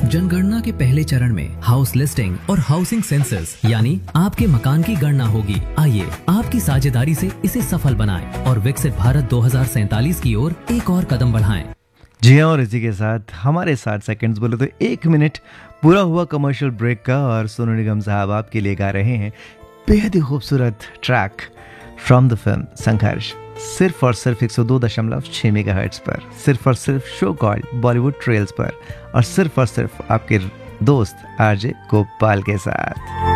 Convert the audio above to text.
जनगणना के पहले चरण में हाउस लिस्टिंग और हाउसिंग सेंसस यानी आपके मकान की गणना होगी। आइए आपकी साझेदारी से इसे सफल बनाएं और विकसित भारत 2047 की ओर एक और कदम बढ़ाएं। जी हाँ, और इसी के साथ हमारे 60 सेकंड्स बोले तो 1 मिनट पूरा हुआ कमर्शियल ब्रेक का। और सोनू निगम साहब आपके लिए गा रहे हैं बेहद ही खूबसूरत ट्रैक फ्रॉम द फिल्म संघर्ष, सिर्फ और सिर्फ 102.6 मेगाहर्ट्ज पर, सिर्फ और सिर्फ शो कॉल्ड बॉलीवुड ट्रेल्स पर, और सिर्फ आपके दोस्त आरजे गोपाल के साथ।